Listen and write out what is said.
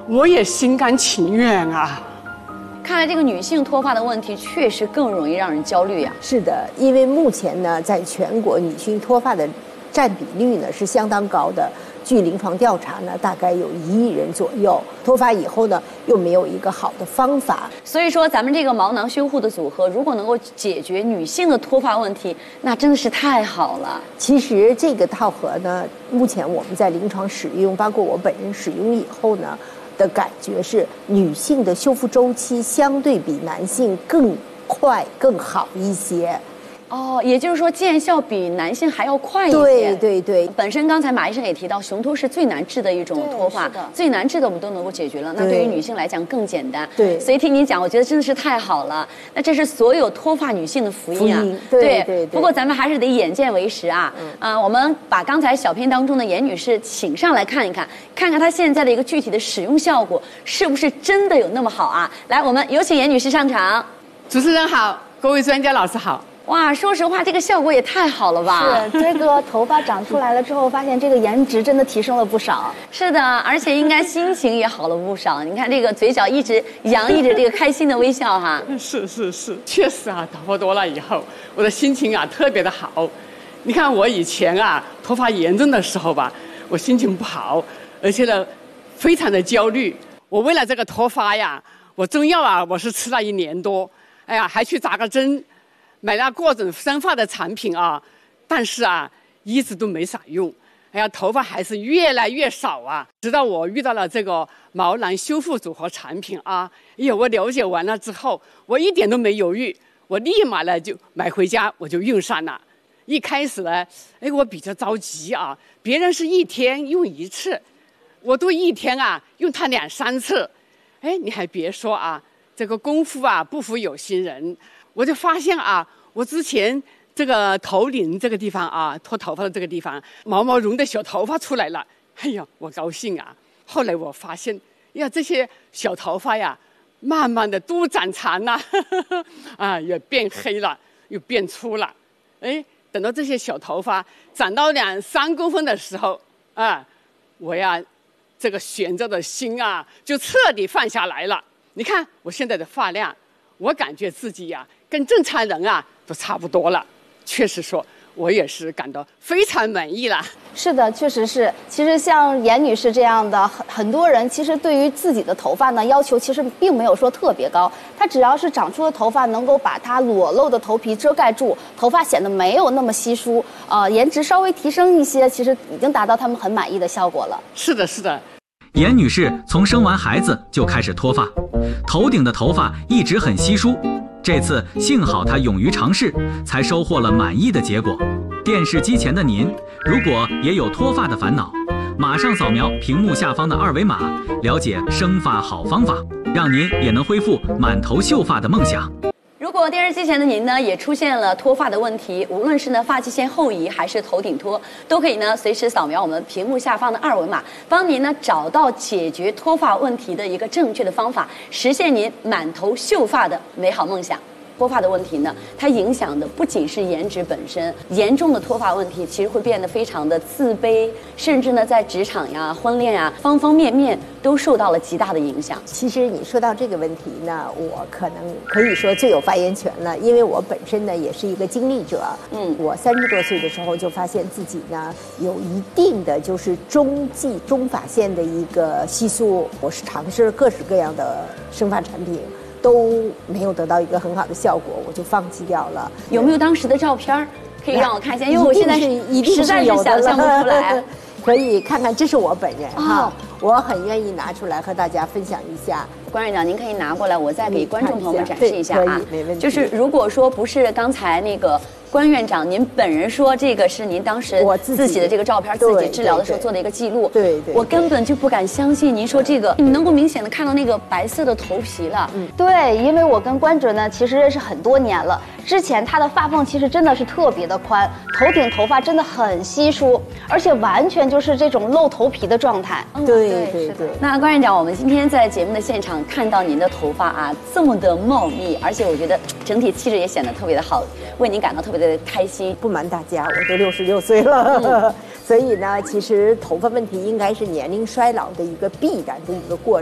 我也心甘情愿啊。 看来这个女性脱发的问题确实更容易让人焦虑呀。 是的，因为目前呢，在全国女性脱发的占比率呢是相当高的。据临床调查呢，大概有1亿人左右。脱发以后呢，又没有一个好的方法。 所以说，咱们这个毛囊修护的组合，如果能够解决女性的脱发问题，那真的是太好了。 其实这个套盒呢，目前我们在临床使用，包括我本人使用以后呢，的感觉是女性的修复周期相对比男性更快、更好一些。 哦，也就是说见效比男性还要快一些。 对对对。 本身刚才马医生也提到，雄脱是最难治的一种脱发，最难治的我们都能够解决了，那对于女性来讲更简单。 对。 所以听你讲，我觉得真的是太好了。那这是所有脱发女性的福音啊。 对。 不过咱们还是得眼见为实啊。我们把刚才小片当中的严女士请上来看一看，看看她现在的一个具体的使用效果是不是真的有那么好啊？来，我们有请严女士上场。 主持人好，各位专家老师好。 哇，说实话，这个效果也太好了吧！ 是，这个头发长出来了之后，发现这个颜值真的提升了不少。 是的，而且应该心情也好了不少。你看这个嘴角一直洋溢着这个开心的微笑哈。 是，确实啊，头发多了以后，我的心情啊特别的好。你看我以前啊头发严重的时候吧，我心情不好，而且呢非常的焦虑。我为了这个脱发呀，我中药啊我是吃了1年多，哎呀还去扎个针。买了各种生发的产品啊，但是啊，一直都没啥用。哎呀，头发还是越来越少啊。直到我遇到了这个毛囊修复组合产品啊，哎呀，我了解完了之后，我一点都没犹豫，我立马呢就买回家，我就用上了。一开始呢，哎，我比较着急啊，别人是1天用1次，我都1天啊用它2、3次。哎，你还别说啊，这个功夫啊不负有心人。我就发现啊，我之前这个头顶这个地方啊，脱头发的这个地方，毛毛绒的小头发出来了，哎呀，我高兴啊！后来我发现，呀，这些小头发呀，慢慢的都长长了，啊，也变黑了，又变粗了。哎，等到这些小头发长到2、3公分的时候，啊，我呀，这个悬着的心啊，就彻底放下来了。你看我现在的发量，我感觉自己呀，跟正常人啊都差不多了。确实说，我也是感到非常满意了。 是的，确实是。其实像严女士这样的很多人，其实对于自己的头发呢，要求其实并没有说特别高。它只要是长出的头发能够把它裸露的头皮遮盖住，头发显得没有那么稀疏，颜值稍微提升一些，其实已经达到他们很满意的效果了。 是的，是的。 严女士从生完孩子就开始脱发，头顶的头发一直很稀疏。这次幸好她勇于尝试，才收获了满意的结果。电视机前的您，如果也有脱发的烦恼，马上扫描屏幕下方的2维码，了解生发好方法，让您也能恢复满头秀发的梦想。 如果电视机前的您呢也出现了脱发的问题，无论是呢发际线后移还是头顶脱，都可以呢随时扫描我们屏幕下方的2维码，帮您呢找到解决脱发问题的一个正确的方法，实现您满头秀发的美好梦想。脱发的问题呢，它影响的不仅是颜值本身，严重的脱发问题其实会变得非常的自卑，甚至呢在职场呀、婚恋呀方方面面都受到了极大的影响。 其实你说到这个问题呢，我可能可以说最有发言权了，因为我本身呢也是一个经历者。我30多岁的时候就发现自己呢有一定的就是中发线的一个稀疏，我是尝试各式各样的生发产品。都没有得到一个很好的效果，我就放弃掉了。 有没有当时的照片可以让我看一下？因为我现在实在是想象不出来。 可以看看，这是我本人哈，我很愿意拿出来和大家分享一下。 关院长，您可以拿过来，我再给观众朋友们展示一下啊。 没问题。 就是如果说不是刚才那个关院长您本人说这个是您当时自己的这个照片，自己治疗的时候做的一个记录， 对， 我根本就不敢相信您说这个，你能够明显的看到那个白色的头皮了。 对，因为我跟关主呢其实认识很多年了，之前他的发缝其实真的是特别的宽，头顶头发真的很稀疏，而且完全就是这种露头皮的状态。 对。 那关院长，我们今天在节目的现场看到您的头发啊这么的茂密，而且我觉得整体气质也显得特别的好，为您感到特别的开心。 不瞒大家，我都66岁了，所以呢，其实头发问题应该是年龄衰老的一个必然的一个过程。